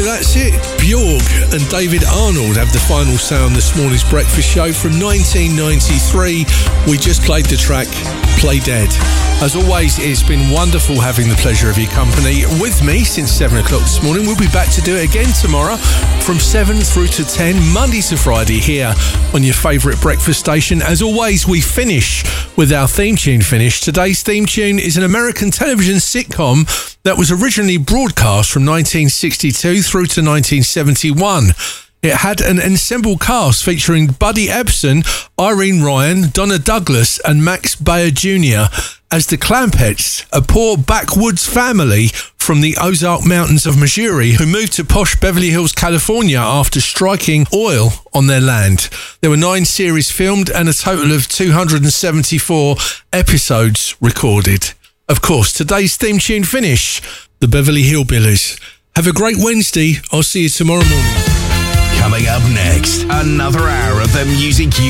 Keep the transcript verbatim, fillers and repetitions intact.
That's it. Bjork and David Arnold have the final say on this morning's breakfast show from nineteen ninety-three. We just played the track Play Dead. As always, it's been wonderful having the pleasure of your company with me since seven o'clock this morning. We'll be back to do it again tomorrow from seven through to ten, Monday to Friday here on your favourite breakfast station. As always, we finish with our theme tune finish. Today's theme tune is an American television sitcom that was originally broadcast from nineteen sixty-two through to nineteen seventy-one. It had an ensemble cast featuring Buddy Ebsen, Irene Ryan, Donna Douglas and Max Baer Junior as the Clampetts, a poor backwoods family from the Ozark Mountains of Missouri who moved to posh Beverly Hills, California after striking oil on their land. There were nine series filmed and a total of two hundred seventy-four episodes recorded. Of course, today's theme tune finish, the Beverly Hillbillies. Have a great Wednesday. I'll see you tomorrow morning. Coming up next, another hour of the music you